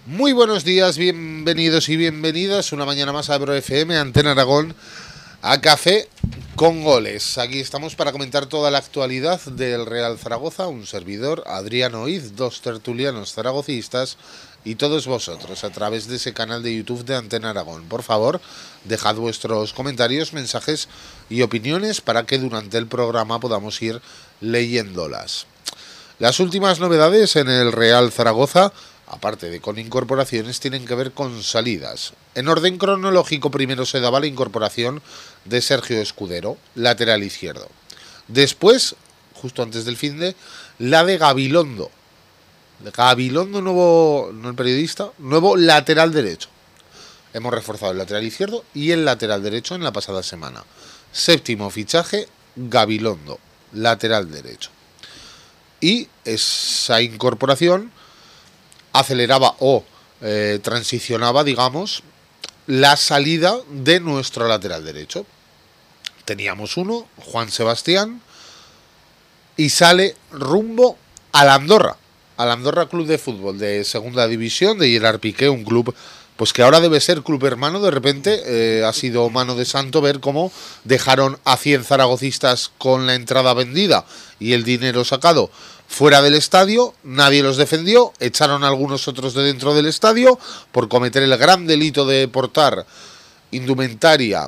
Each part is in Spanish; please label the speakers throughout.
Speaker 1: Muy buenos días, bienvenidos y bienvenidas una mañana más a Ebro FM, Antena Aragón, a Café con Goles. Aquí estamos para comentar toda la actualidad del Real Zaragoza, un servidor, Adrián Oiz, dos tertulianos zaragocistas y todos vosotros a través de ese canal de YouTube de Antena Aragón. Por favor, dejad vuestros comentarios, mensajes y opiniones para que durante el programa podamos ir leyéndolas. Las últimas novedades en el Real Zaragoza, aparte de con incorporaciones, tienen que ver con salidas. En orden cronológico, primero se daba la incorporación de Sergio Escudero, lateral izquierdo. Después, justo antes del finde, la de Gabilondo. Gabilondo, nuevo, no el periodista, nuevo lateral derecho. Hemos reforzado el lateral izquierdo y el lateral derecho en la pasada semana. Séptimo fichaje, Gabilondo, lateral derecho. Y esa incorporación aceleraba o transicionaba, digamos, la salida de nuestro lateral derecho. Teníamos uno, Juan Sebastián, y sale rumbo al Andorra Club de Fútbol de segunda división, de Gerard Piqué, un club pues que ahora debe ser club hermano. De repente ha sido mano de santo ver cómo dejaron a 100 zaragocistas con la entrada vendida y el dinero sacado fuera del estadio. Nadie los defendió, echaron a algunos otros de dentro del estadio por cometer el gran delito de portar indumentaria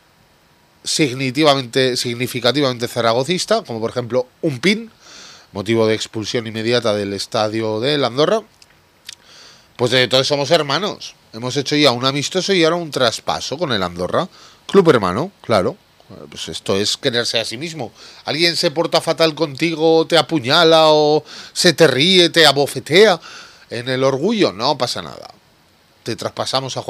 Speaker 1: significativamente zaragocista, como por ejemplo un pin, motivo de expulsión inmediata del estadio de Andorra. Pues de todos somos hermanos. Hemos hecho ya un amistoso y ahora un traspaso con el Andorra. Club hermano, claro. Pues esto es quererse a sí mismo. Alguien se porta fatal contigo, te apuñala o se te ríe, te abofetea. En el orgullo no pasa nada. Te traspasamos a